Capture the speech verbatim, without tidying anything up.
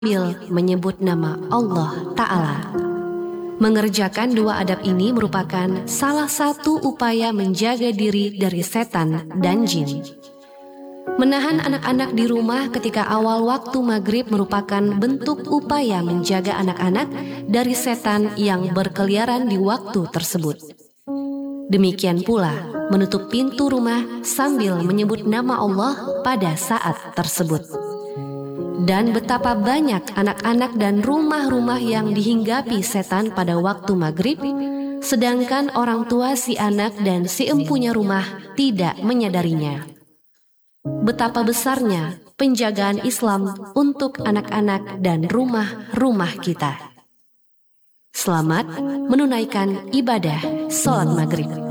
sambil menyebut nama Allah Ta'ala. Mengerjakan dua adab ini merupakan salah satu upaya menjaga diri dari setan dan jin. Menahan anak-anak di rumah ketika awal waktu maghrib merupakan bentuk upaya menjaga anak-anak dari setan yang berkeliaran di waktu tersebut. Demikian pula menutup pintu rumah sambil menyebut nama Allah pada saat tersebut. Dan betapa banyak anak-anak dan rumah-rumah yang dihinggapi setan pada waktu maghrib, sedangkan orang tua si anak dan si empunya rumah tidak menyadarinya. Betapa besarnya penjagaan Islam untuk anak-anak dan rumah-rumah kita. Selamat menunaikan ibadah sholat maghrib.